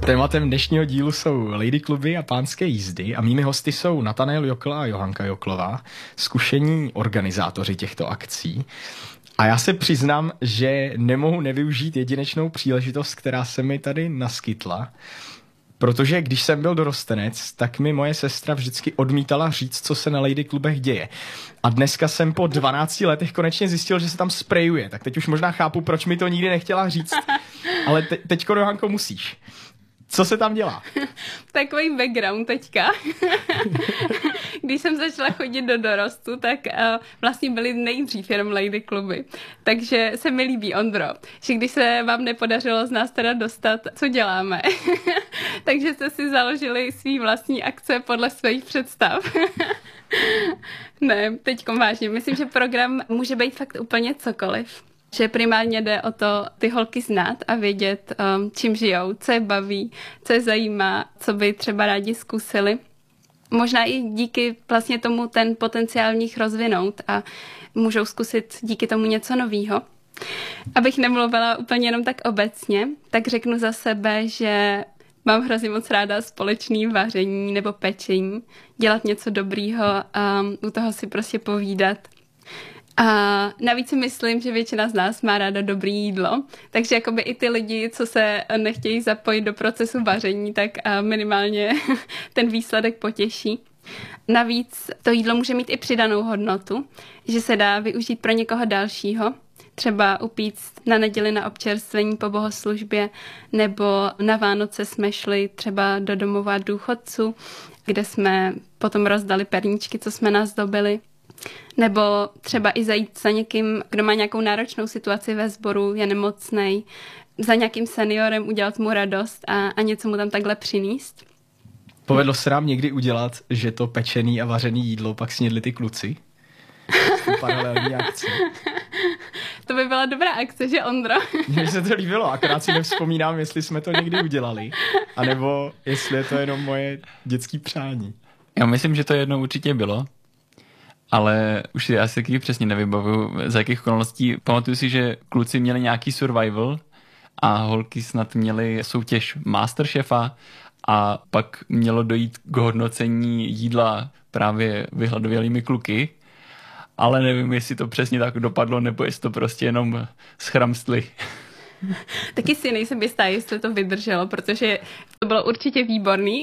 Tématem dnešního dílu jsou Lady kluby a pánské jízdy a mými hosty jsou Nathanael Jokl a Johanka Joklová, zkušení organizátoři těchto akcí. A já se přiznám, že nemohu nevyužít jedinečnou příležitost, která se mi tady naskytla, protože když jsem byl dorostenec, tak mi moje sestra vždycky odmítala říct, co se na Lady klubech děje. A dneska jsem po 12 letech konečně zjistil, že se tam sprejuje. Tak teď už možná chápu, proč mi to nikdy nechtěla říct. Ale teďko, Johanko, musíš. Co se tam dělá? Takový background teďka. Když jsem začala chodit do dorostu, tak vlastně byly nejdřív jenom Lady kluby. Takže se mi líbí, Ondro, že když se vám nepodařilo z nás teda dostat, co děláme? Takže jste si založili svý vlastní akce podle svých představ. Ne, teďkom vážně. Myslím, že program může být fakt úplně cokoliv. Že primárně jde o to ty holky znát a vědět, čím žijou, co je baví, co je zajímá, co by třeba rádi zkusili. Možná i díky vlastně tomu ten potenciál v nich rozvinout a můžou zkusit díky tomu něco novýho. Abych nemluvila úplně jenom tak obecně, tak řeknu za sebe, že mám hrozně moc ráda společný vaření nebo pečení, dělat něco dobrýho a u toho si prostě povídat. A navíc si myslím, že většina z nás má ráda dobré jídlo, takže jakoby i ty lidi, co se nechtějí zapojit do procesu vaření, tak minimálně ten výsledek potěší. Navíc to jídlo může mít i přidanou hodnotu, že se dá využít pro někoho dalšího, třeba upíct na neděli na občerstvení po bohoslužbě, nebo na Vánoce jsme šli třeba do domova důchodců, kde jsme potom rozdali perníčky, co jsme nazdobili. Nebo třeba i zajít za někým, kdo má nějakou náročnou situaci ve sboru, je nemocnej, za nějakým seniorem udělat mu radost a něco mu tam takhle přinést. Povedlo se nám někdy udělat, že to pečený a vařený jídlo pak snědli ty kluci? Paralelní akci. To by byla dobrá akce, že, Ondro? Mně se to líbilo, akorát si nevzpomínám, jestli jsme to někdy udělali, anebo jestli je to jenom moje dětské přání. Já myslím, že to jednou určitě bylo. Ale už si asi taky přesně nevybavuju, za jakých okolností. Pamatuju si, že kluci měli nějaký survival a holky snad měly soutěž Masterchefa a pak mělo dojít k hodnocení jídla právě vyhladovělými kluky. Ale nevím, jestli to přesně tak dopadlo, nebo jestli to prostě jenom schramstli. Taky si nejsem jistá, jestli to vydrželo, protože to bylo určitě výborný.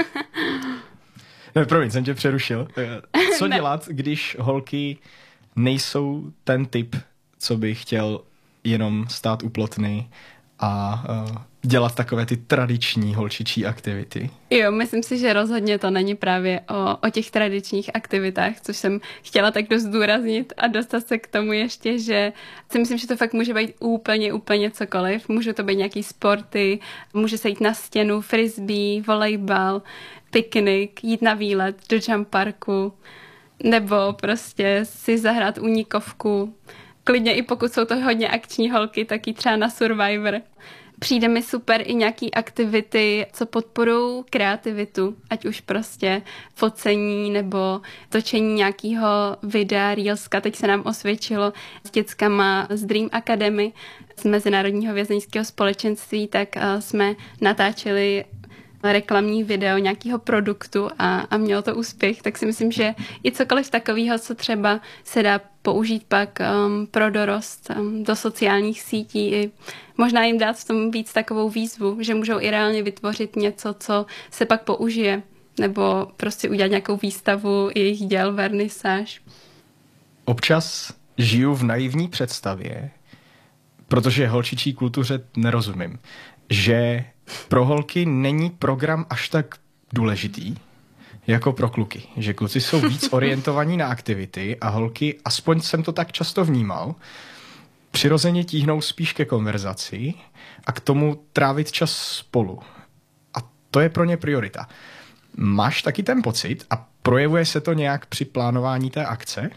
Ne, promiň, jsem tě přerušil. Co dělat, když holky nejsou ten typ, co by chtěl jenom stát u plotny a dělat takové ty tradiční holčičí aktivity? Jo, myslím si, že rozhodně to není právě o těch tradičních aktivitách, což jsem chtěla tak dost zdůraznit a dostat se k tomu ještě, že si myslím, že to fakt může být úplně cokoliv. Můžou to být nějaký sporty, může se jít na stěnu, frisbee, volejbal, piknik, jít na výlet do jump parku, nebo prostě si zahrát únikovku. Klidně i pokud jsou to hodně akční holky, tak jít třeba na Survivor. Přijde mi super i nějaký aktivity, co podporují kreativitu, ať už prostě focení nebo točení nějakého videa, reelska. Teď se nám osvědčilo s dětskama z Dream Academy, z Mezinárodního vězeňského společenství, tak jsme natáčeli reklamní video nějakého produktu a mělo to úspěch, tak si myslím, že i cokoliv takového, co třeba se dá použít pak pro dorost do sociálních sítí, i možná jim dát v tom víc takovou výzvu, že můžou i reálně vytvořit něco, co se pak použije, nebo prostě udělat nějakou výstavu jejich děl, vernisáž. Občas žiju v naivní představě, protože holčičí kultuře nerozumím, že pro holky není program až tak důležitý jako pro kluky. Že kluci jsou víc orientovaní na aktivity a holky, aspoň jsem to tak často vnímal, přirozeně tíhnou spíš ke konverzaci a k tomu trávit čas spolu. A to je pro ně priorita. Máš taky ten pocit a projevuje se to nějak při plánování té akce?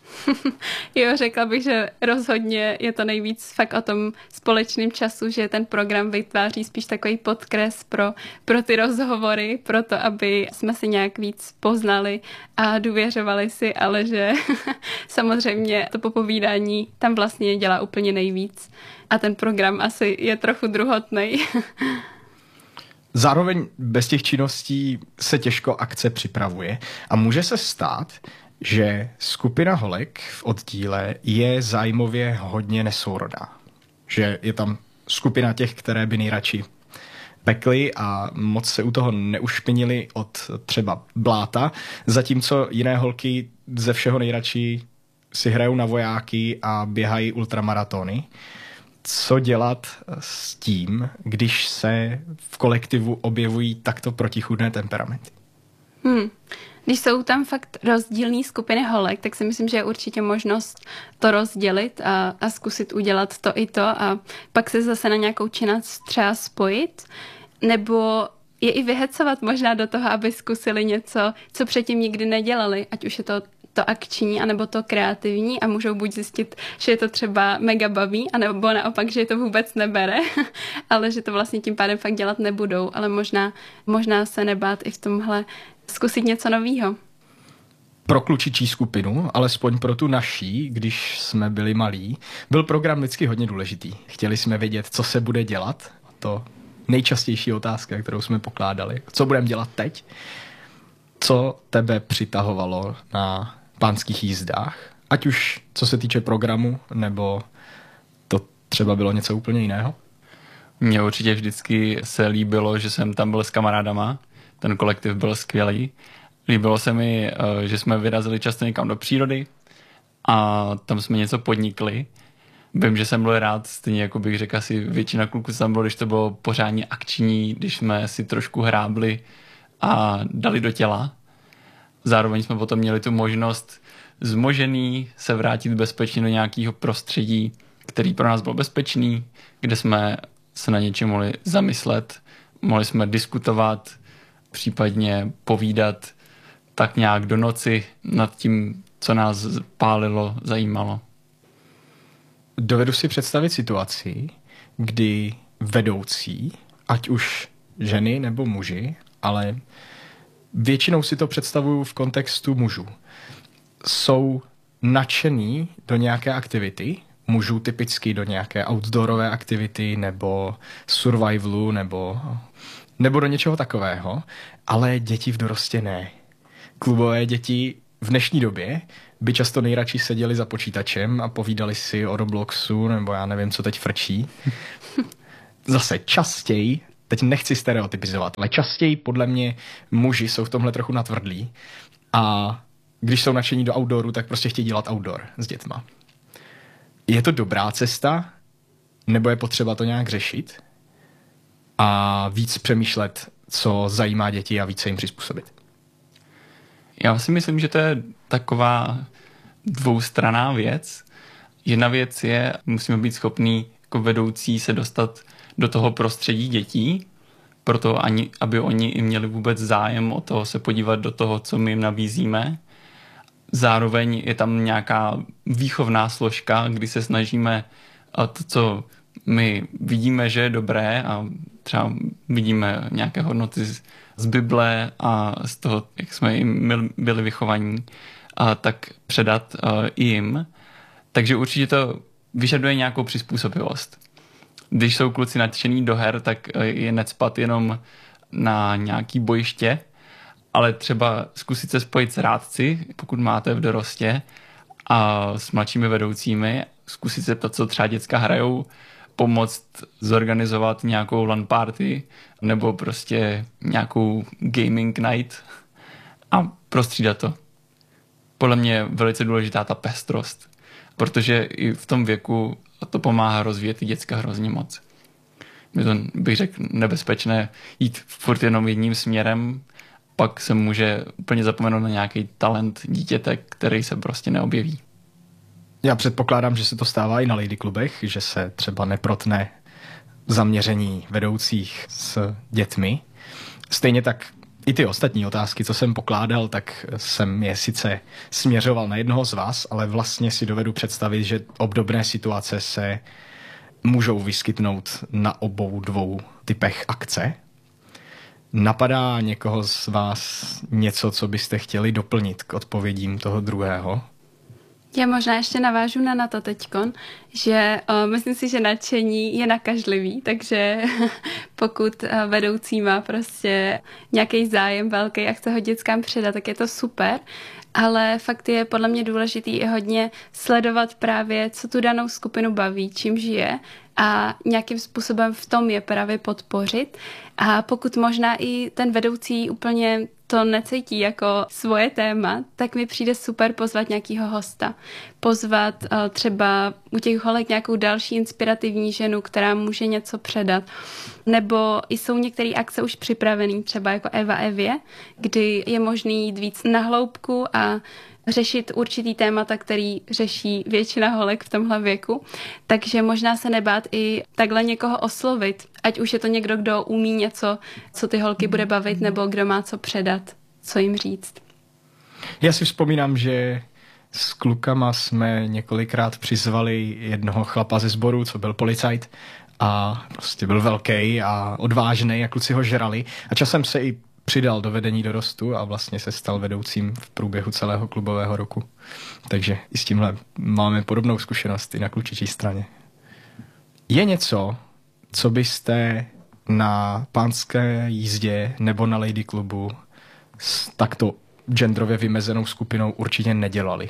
Jo, řekla bych, že rozhodně je to nejvíc fakt o tom společném času, že ten program vytváří spíš takový podkres pro ty rozhovory, pro to, aby jsme si nějak víc poznali a důvěřovali si, ale že samozřejmě to popovídání tam vlastně dělá úplně nejvíc a ten program asi je trochu druhotnej. Zároveň bez těch činností se těžko akce připravuje a může se stát, že skupina holek v oddíle je zájmově hodně nesourodá. Že je tam skupina těch, které by nejradši pekli a moc se u toho neušpinili od třeba bláta, zatímco jiné holky ze všeho nejradši si hrajou na vojáky a běhají ultramaratony. Co dělat s tím, když se v kolektivu objevují takto protichůdné temperamenty? Když jsou tam fakt rozdílné skupiny holek, tak si myslím, že je určitě možnost to rozdělit a zkusit udělat to i to a pak se zase na nějakou činnost třeba spojit, nebo je i vyhecovat možná do toho, aby zkusili něco, co předtím nikdy nedělali, ať už je to akční, anebo to kreativní a můžou buď zjistit, že je to třeba mega baví, anebo naopak, že je to vůbec nebere, ale že to vlastně tím pádem fakt dělat nebudou, ale možná se nebát i v tomhle zkusit něco novýho. Pro klučičí skupinu, alespoň pro tu naší, když jsme byli malí, byl program vždycky hodně důležitý. Chtěli jsme vědět, co se bude dělat. To nejčastější otázka, kterou jsme pokládali. Co budeme dělat teď? Co tebe přitahovalo na pánských jízdách? Ať už co se týče programu, nebo to třeba bylo něco úplně jiného? Mně určitě vždycky se líbilo, že jsem tam byl s kamarádama. Ten kolektiv byl skvělý. Líbilo se mi, že jsme vyrazili často někam do přírody a tam jsme něco podnikli. Vím, že jsem byl rád, stejně jako bych řekl, asi většina kluků tam bylo, když to bylo pořádně akční, když jsme si trošku hrábli a dali do těla. Zároveň jsme potom měli tu možnost zmožený se vrátit bezpečně do nějakého prostředí, který pro nás byl bezpečný, kde jsme se na něčem mohli zamyslet, mohli jsme diskutovat, případně povídat tak nějak do noci nad tím, co nás pálilo, zajímalo. Dovedu si představit situaci, kdy vedoucí, ať už ženy nebo muži, ale většinou si to představuju v kontextu mužů, jsou nadšený do nějaké aktivity, mužů typicky do nějaké outdoorové aktivity nebo survivalu nebo do něčeho takového, ale děti v dorostě ne. Klubové děti v dnešní době by často nejradši seděli za počítačem a povídali si o Robloxu nebo já nevím, co teď frčí. Zase častěji, teď nechci stereotypizovat, ale častěji podle mě muži jsou v tomhle trochu natvrdlí a když jsou nadšení do outdooru, tak prostě chtějí dělat outdoor s dětma. Je to dobrá cesta, nebo je potřeba to nějak řešit a víc přemýšlet, co zajímá děti a víc se jim přizpůsobit? Já si myslím, že to je taková dvoustranná věc. Jedna věc je, musíme být schopní jako vedoucí se dostat do toho prostředí dětí, proto aby oni i měli vůbec zájem o to se podívat do toho, co my jim nabízíme. Zároveň je tam nějaká výchovná složka, kdy se snažíme to, co my vidíme, že je dobré a třeba vidíme nějaké hodnoty z Bible a z toho, jak jsme jim byli vychovaní, tak předat i jim. Takže určitě to vyžaduje nějakou přizpůsobivost. Když jsou kluci nadšený do her, tak je necpat jenom na nějaký bojiště, ale třeba zkusit se spojit s rádci, pokud máte v dorostě, a s mladšími vedoucími, zkusit se ptat, co třeba děcka hrajou, pomoct zorganizovat nějakou LAN party nebo prostě nějakou gaming night a prostřídat to. Podle mě je velice důležitá ta pestrost, protože i v tom věku to pomáhá rozvíjet i děcka hrozně moc. Je to, bych řekl, nebezpečné jít furt jenom jedním směrem, pak se může úplně zapomenout na nějaký talent dítěte, který se prostě neobjeví. Já předpokládám, že se to stává i na lady klubech, že se třeba neprotne zaměření vedoucích s dětmi. Stejně tak i ty ostatní otázky, co jsem pokládal, tak jsem je sice směřoval na jednoho z vás, ale vlastně si dovedu představit, že obdobné situace se můžou vyskytnout na obou dvou typech akce. Napadá někoho z vás něco, co byste chtěli doplnit k odpovědím toho druhého? Já možná ještě navážu na to teďkon, že myslím si, že nadšení je nakažlivý, takže pokud vedoucí má prostě nějaký zájem velký a chce ho dětskám předat, tak je to super, ale fakt je podle mě důležitý i hodně sledovat právě, co tu danou skupinu baví, čím žije a nějakým způsobem v tom je právě podpořit. A pokud možná i ten vedoucí úplně to necítí jako svoje téma, tak mi přijde super pozvat nějakýho hosta. Pozvat třeba u těch holek nějakou další inspirativní ženu, která může něco předat. Nebo jsou některé akce už připravené, třeba jako Eva Evě, kdy je možný jít víc na hloubku a řešit určitý témata, který řeší většina holek v tomhle věku. Takže možná se nebát i takhle někoho oslovit, ať už je to někdo, kdo umí něco, co ty holky bude bavit, nebo kdo má co předat, co jim říct. Já si vzpomínám, že s klukama jsme několikrát přizvali jednoho chlapa ze sboru, co byl policajt a prostě byl velký a odvážný a kluci ho žrali a časem se i přidal do vedení dorostu a vlastně se stal vedoucím v průběhu celého klubového roku. Takže i s tímhle máme podobnou zkušenost i na klučičí straně. Je něco, co byste na pánské jízdě nebo na lady klubu s takto genderově vymezenou skupinou určitě nedělali?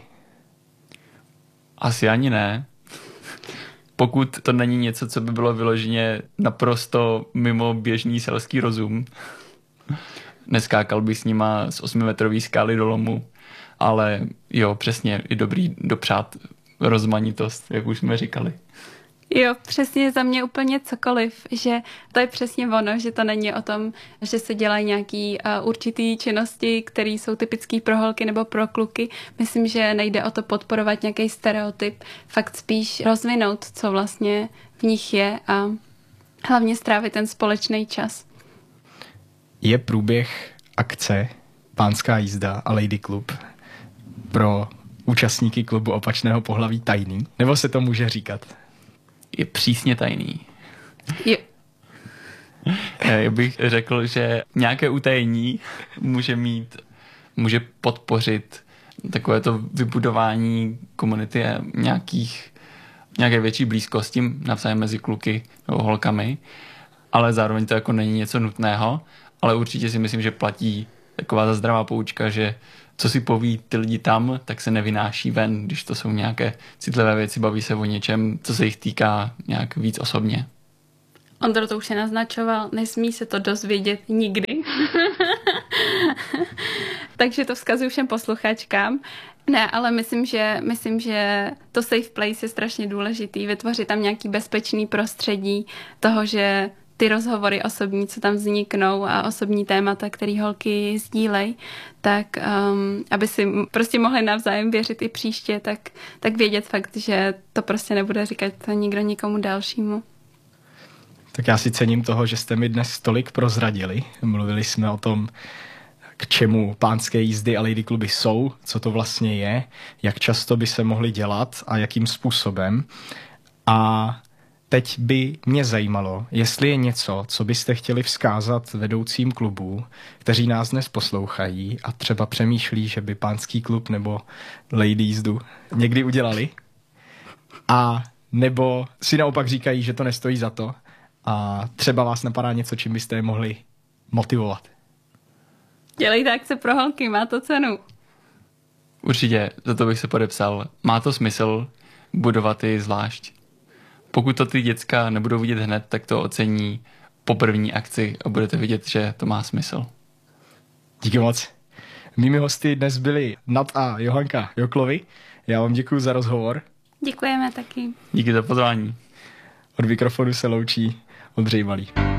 Asi ani ne. Pokud to není něco, co by bylo vyloženě naprosto mimo běžný selský rozum. Neskákal by s nima z 8metrový skály do lomu, ale jo, přesně, i dobrý dopřát rozmanitost, jak už jsme říkali. Jo, přesně za mě úplně cokoliv, že to je přesně ono, že to není o tom, že se dělají nějaký určitý činnosti, které jsou typické pro holky nebo pro kluky. Myslím, že nejde o to podporovat nějaký stereotyp, fakt spíš rozvinout, co vlastně v nich je a hlavně strávit ten společný čas. Je průběh akce Pánská jízda a Lady Club pro účastníky klubu opačného pohlaví tajný? Nebo se to může říkat? Je přísně tajný. Je. Já bych řekl, že nějaké utajení může podpořit takové to vybudování komunity a nějaké větší blízkosti navzájem mezi kluky nebo holkami, ale zároveň to jako není něco nutného, ale určitě si myslím, že platí taková ta zdravá poučka, že co si poví ty lidi tam, tak se nevynáší ven, když to jsou nějaké citlivé věci, baví se o něčem, co se jich týká nějak víc osobně. Ondro to už se naznačoval, nesmí se to dozvědět nikdy. Takže to vzkazuju všem posluchačkám. Ne, ale myslím, že to safe place je strašně důležitý, vytvořit tam nějaký bezpečný prostředí toho, že ty rozhovory osobní, co tam vzniknou a osobní témata, který holky sdílej, tak aby si prostě mohli navzájem věřit i příště, tak vědět fakt, že to prostě nebude říkat nikdo nikomu dalšímu. Tak já si cením toho, že jste mi dnes tolik prozradili. Mluvili jsme o tom, k čemu pánské jízdy a lady kluby jsou, co to vlastně je, jak často by se mohly dělat a jakým způsobem. A teď by mě zajímalo, jestli je něco, co byste chtěli vzkázat vedoucím klubů, kteří nás dnes poslouchají a třeba přemýšlí, že by pánský klub nebo lady jízdu někdy udělali. A nebo si naopak říkají, že to nestojí za to a třeba vás napadá něco, čím byste je mohli motivovat. Dělejte akce pro holky, má to cenu. Určitě, za to bych se podepsal. Má to smysl budovat i zvlášť. Pokud to ty děcka nebudou vidět hned, tak to ocení po první akci a budete vidět, že to má smysl. Díky moc. Mými hosty dnes byli Nat a Johanka Joklovi. Já vám děkuji za rozhovor. Děkujeme taky. Díky za pozvání. Od mikrofonu se loučí Ondřej Malý.